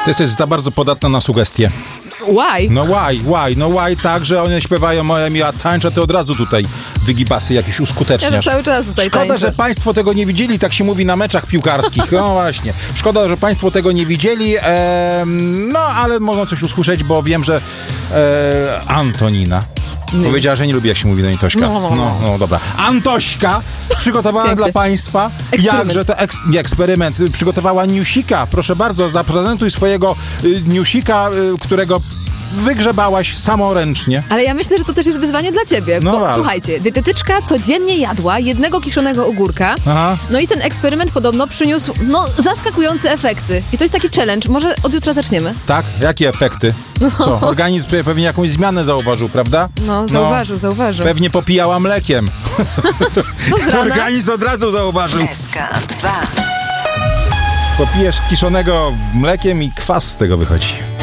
Ty jesteś za bardzo podatna na sugestie. Why? No why, tak, że one śpiewają moje miła tańcza, ty od razu tutaj wygibasy jakieś uskuteczniasz. Ja cały czas tutaj Szkoda, tańczę. że państwo tego nie widzieli, tak się mówi na meczach piłkarskich. No właśnie. Szkoda, że państwo tego nie widzieli, no ale mogą coś usłyszeć, bo wiem, że Antonina powiedziała, że nie lubi, jak się mówi do niej Tośka. No, dobra. Antośka przygotowała Piękny. dla państwa, Eksperyment. jakże to eksperyment. Przygotowała newsika. Proszę bardzo, zaprezentuj swojego newsika, którego wygrzebałaś samoręcznie. Ale ja myślę, że to też jest wyzwanie dla ciebie, No bo ale. słuchajcie, dietetyczka codziennie jadła jednego kiszonego ogórka, Aha. no i ten eksperyment podobno przyniósł, zaskakujące efekty. I to jest taki challenge, może od jutra zaczniemy? Tak? Jakie efekty? Co? Organizm pewnie jakąś zmianę zauważył, prawda? No, zauważył. Pewnie popijała mlekiem. No z rana. Organizm od razu zauważył. SK2. Popijesz kiszonego mlekiem i kwas z tego wychodzi.